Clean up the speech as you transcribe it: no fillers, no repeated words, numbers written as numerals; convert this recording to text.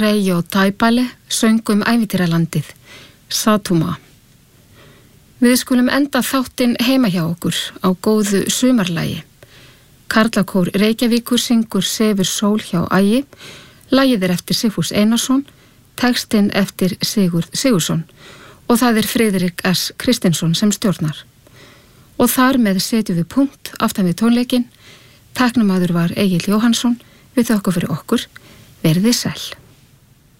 Reijo Taipale söng ævintýralandið, Satuma. Við skulum enda þáttinn heima hjá okkur á góðu sumarlagi. Karlakór Reykjavíkur syngur Sefur sól hjá Ægi, lagið eftir Sigfús Einarsson, textinn eftir Sigurð Sigurðsson og það Friðrik S. Kristinsson sem stjórnar. Og þar með setjum við punkt aftan við tónleikinn. Tæknamaður var Egill Jóhannsson. Við þökkum fyrir okkur. Verið sæl.